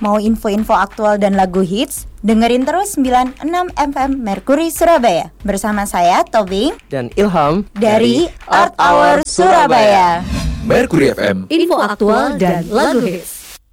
Mau info-info aktual dan lagu hits? Dengerin terus 96 FM Mercury Surabaya. Bersama saya, Tobing dan Ilham dari Art Hour Surabaya. Mercury FM, info aktual dan lagu hits.